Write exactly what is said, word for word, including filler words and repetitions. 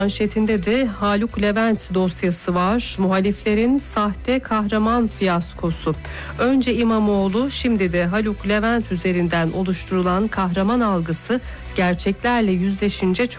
Manşetinde de Haluk Levent dosyası var. Muhaliflerin sahte kahraman fiyaskosu. Önce İmamoğlu, şimdi de Haluk Levent üzerinden oluşturulan kahraman algısı gerçeklerle yüzleşince çok